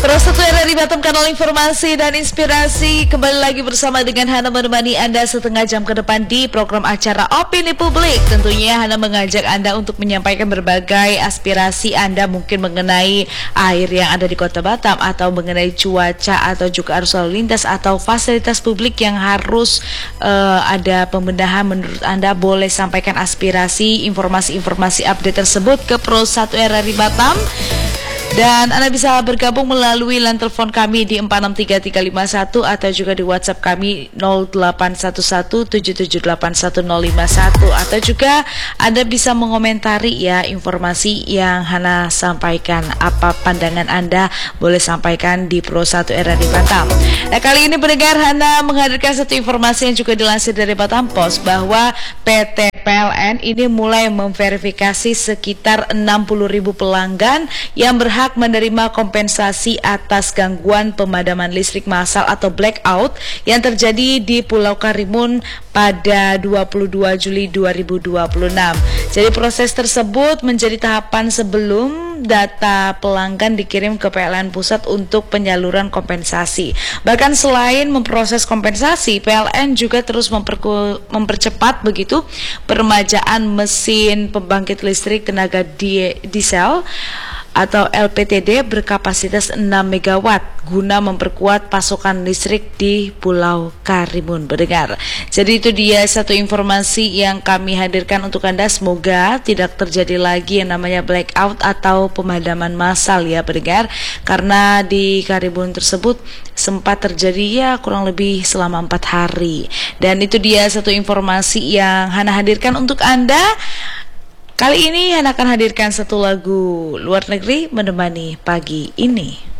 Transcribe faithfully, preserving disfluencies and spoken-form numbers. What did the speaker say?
Terus satu dari Batam, kanal informasi dan inspirasi. Kembali lagi bersama dengan Hana menemani Anda setengah jam ke depan di program acara Opini Publik. Tentunya Hana mengajak Anda untuk menyampaikan berbagai aspirasi Anda, mungkin mengenai air yang ada di Kota Batam, atau mengenai cuaca, atau juga arus lalu lintas, atau fasilitas publik yang harus uh, ada pembenahan. Menurut Anda, boleh sampaikan aspirasi, informasi-informasi update tersebut ke Pro satu R R I Batam. Dan Anda bisa bergabung melalui line telepon kami di empat enam tiga tiga lima satu atau juga di WhatsApp kami nol delapan satu satu tujuh tujuh delapan satu nol lima satu, atau juga Anda bisa mengomentari ya informasi yang Hana sampaikan. Apa pandangan Anda, boleh sampaikan di Pro satu R R I Batam. Nah, kali ini pendengar, Hana menghadirkan satu informasi yang juga dilansir dari Batam Post, bahwa P T P L N ini mulai memverifikasi sekitar enam puluh ribu pelanggan yang berhak menerima kompensasi atas gangguan pemadaman listrik massal atau blackout yang terjadi di Pulau Karimun pada dua puluh dua Juli dua ribu dua puluh enam. Jadi proses tersebut menjadi tahapan sebelum data pelanggan dikirim ke P L N Pusat untuk penyaluran kompensasi. Bahkan selain memproses kompensasi, P L N juga terus mempercepat begitu peremajaan mesin pembangkit listrik tenaga di diesel atau L P T D berkapasitas enam megawatt guna memperkuat pasokan listrik di Pulau Karimun, pendengar. Jadi itu dia satu informasi yang kami hadirkan untuk Anda. Semoga tidak terjadi lagi yang namanya blackout atau pemadaman massal ya, pendengar, karena di Karimun tersebut sempat terjadi ya kurang lebih selama empat hari. Dan itu dia satu informasi yang Hana hadirkan untuk Anda. Kali ini Hana akan hadirkan satu lagu luar negeri menemani pagi ini.